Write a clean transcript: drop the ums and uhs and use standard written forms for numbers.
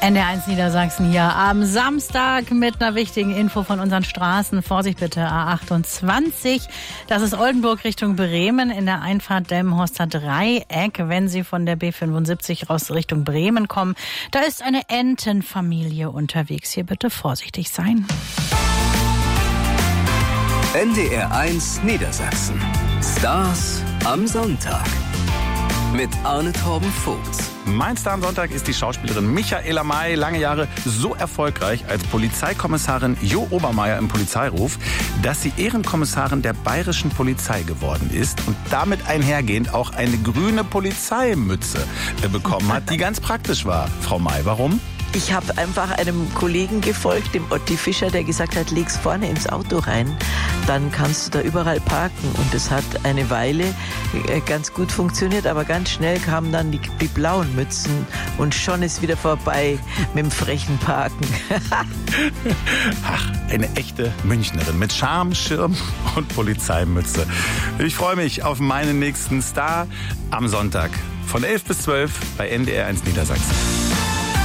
NDR1 Niedersachsen hier am Samstag mit einer wichtigen Info von unseren Straßen. Vorsicht bitte, A28. Das ist Oldenburg Richtung Bremen in der Einfahrt Delmenhorster Dreieck. Wenn Sie von der B75 raus Richtung Bremen kommen, da ist eine Entenfamilie unterwegs. Hier bitte vorsichtig sein. NDR1 Niedersachsen. Stars am Sonntag. Mit Arne Torben Vogts. Mein Star am Sonntag ist die Schauspielerin Michaela May, lange Jahre so erfolgreich als Polizeikommissarin Jo Obermeier im Polizeiruf, dass sie Ehrenkommissarin der Bayerischen Polizei geworden ist und damit einhergehend auch eine grüne Polizeimütze bekommen hat, die ganz praktisch war. Frau May, warum? Ich habe einfach einem Kollegen gefolgt, dem Otti Fischer, der gesagt hat, leg's vorne ins Auto rein, dann kannst du da überall parken. Und das hat eine Weile ganz gut funktioniert, aber ganz schnell kamen dann die blauen Mützen und schon ist wieder vorbei mit dem frechen Parken. Ach, eine echte Münchnerin mit Charme, Schirm und Polizeimütze. Ich freue mich auf meinen nächsten Star am Sonntag von 11 bis 12 bei NDR1 Niedersachsen.